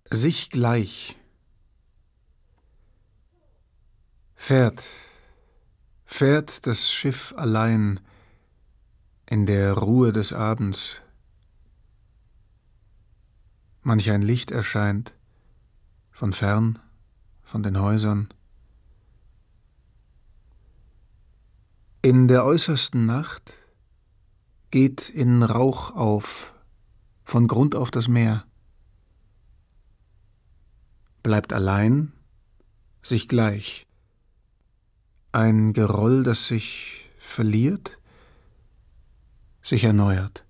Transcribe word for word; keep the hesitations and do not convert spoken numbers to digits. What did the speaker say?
Sich gleich. Fährt, fährt das Schiff allein in der Ruhe des Abends. Manch ein Licht erscheint, von fern, von den Häusern. In der äußersten Nacht geht in Rauch auf, von Grund auf das Meer. Bleibt allein, sich gleich. Ein Geroll, das sich verliert, sich erneuert.